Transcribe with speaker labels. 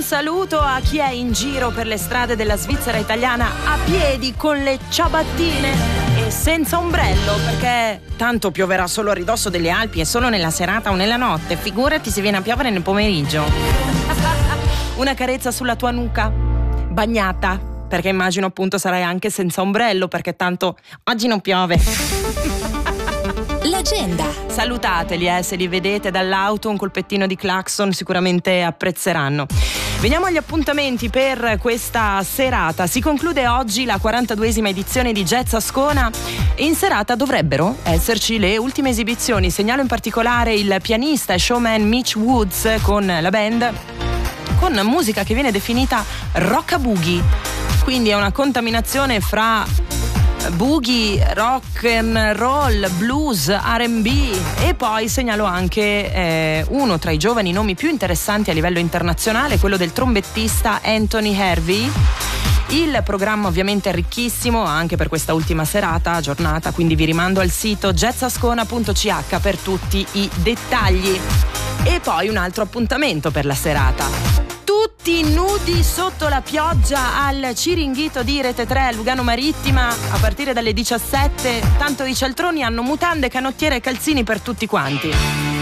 Speaker 1: saluto a chi è in giro per le strade della Svizzera italiana a piedi con le ciabattine e senza ombrello, perché tanto pioverà solo a ridosso delle Alpi e solo nella serata o nella notte. Figurati se viene a piovere nel pomeriggio. Una carezza sulla tua nuca, bagnata, perché immagino appunto sarai anche senza ombrello, perché tanto oggi non piove.
Speaker 2: L'agenda.
Speaker 1: Salutateli, se li vedete dall'auto, un colpettino di clacson sicuramente apprezzeranno. Veniamo agli appuntamenti per questa serata. Si conclude oggi la 42esima edizione di Jazz Ascona e in serata dovrebbero esserci le ultime esibizioni. Segnalo in particolare il pianista e showman Mitch Woods con la band, con musica che viene definita rockabilly, quindi è una contaminazione fra boogie, rock and roll, blues, R&B. E poi segnalo anche uno tra i giovani nomi più interessanti a livello internazionale, quello del trombettista Anthony Hervey. Il programma ovviamente è ricchissimo anche per questa ultima giornata, quindi vi rimando al sito jazzascona.ch per tutti i dettagli. E poi un altro appuntamento per la serata: tutti nudi sotto la pioggia al Ciringhito di Rete 3 a Lugano Marittima a partire dalle 17. Tanto i cialtroni hanno mutande, canottiere e calzini per tutti quanti.